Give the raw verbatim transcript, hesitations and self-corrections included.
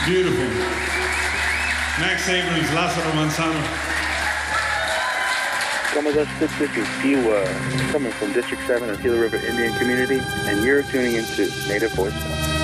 Beautiful. Max Abrams, Lázaro Manzano. Some of us, this is Piwa, coming from District seven of Gila River Indian Community, and you're tuning into Native Voice.